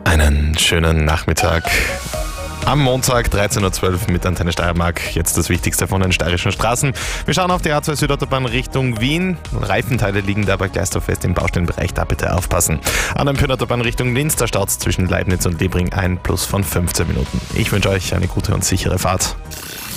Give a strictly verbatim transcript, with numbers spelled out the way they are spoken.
Einen schönen Nachmittag. Am Montag dreizehn Uhr zwölf mit Antenne Steiermark. Jetzt das Wichtigste von den steirischen Straßen. Wir schauen auf die A zwei Südautobahn Richtung Wien. Reifenteile liegen dabei gleichzeitig im Baustellenbereich, da bitte aufpassen. An der Pyrautobahn Richtung Linz, da staut zwischen Leibniz und Lebring ein Plus von fünfzehn Minuten. Ich wünsche euch eine gute und sichere Fahrt.